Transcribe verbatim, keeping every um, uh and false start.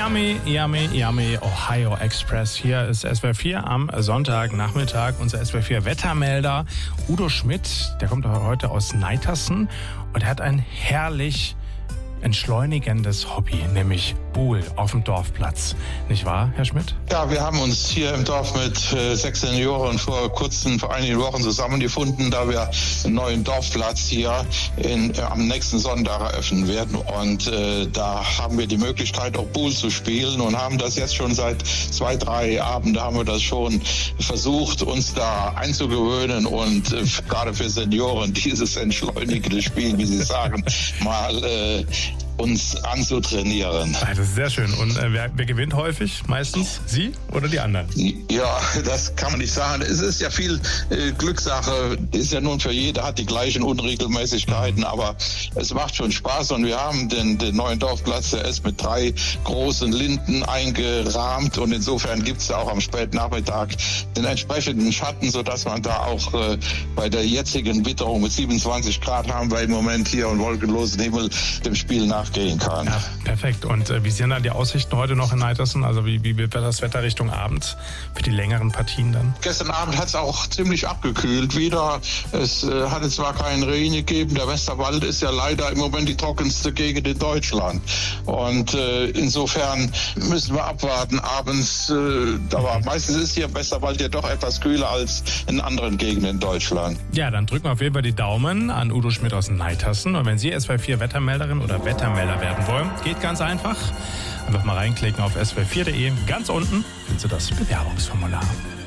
Yummy, yummy, yummy, Ohio Express. Hier ist S W R vier am Sonntagnachmittag. Unser S W R vier Wettermelder Udo Schmidt, der kommt heute aus Neiтерsen und er hat ein herrlich entschleunigendes Hobby, nämlich Buhl auf dem Dorfplatz. Nicht wahr, Herr Schmidt? Ja, wir haben uns hier im Dorf mit äh, sechs Senioren vor kurzem, vor einigen Wochen zusammengefunden, da wir einen neuen Dorfplatz hier in, äh, am nächsten Sonntag eröffnen werden. Und äh, da haben wir die Möglichkeit, auch Buhl zu spielen und haben das jetzt schon seit zwei, drei Abenden haben wir das schon versucht, uns da einzugewöhnen und äh, gerade für Senioren dieses entschleunigende Spiel, wie Sie sagen, mal äh, uns anzutrainieren. Das ist sehr schön. Und äh, wer, wer gewinnt häufig? Meistens Sie oder die anderen? Ja, das kann man nicht sagen. Es ist ja viel äh, Glückssache. Ist ja nun für jeder, hat die gleichen Unregelmäßigkeiten, aber es macht schon Spaß und wir haben den, den neuen Dorfplatz, der ist mit drei großen Linden eingerahmt und insofern gibt es auch am späten Nachmittag den entsprechenden Schatten, sodass man da auch äh, bei der jetzigen Witterung mit siebenundzwanzig Grad haben wir im Moment hier und wolkenlosen Himmel dem Spiel nachgehen kann. Ja, perfekt. Und äh, wie sind dann die Aussichten heute noch in Neiтерsen? Also wie, wie wird das Wetter Richtung Abend für die längeren Partien dann? Gestern Abend hat es auch ziemlich abgekühlt wieder. Es äh, hatte zwar keinen Regen gegeben, der Westerwald ist ja leider im Moment die trockenste Gegend in Deutschland. Und äh, insofern müssen wir abwarten. Abends, äh, aber meistens ist hier im Westerwald ja doch etwas kühler als in anderen Gegenden in Deutschland. Ja, dann drücken wir auf jeden Fall die Daumen an Udo Schmidt aus Neiтерsen. Und wenn Sie S W R vier Wettermelderin oder Wettermelder werden wollen, geht ganz einfach. Einfach mal reinklicken auf S W R vier punkt de. Ganz unten finden Sie das Bewerbungsformular.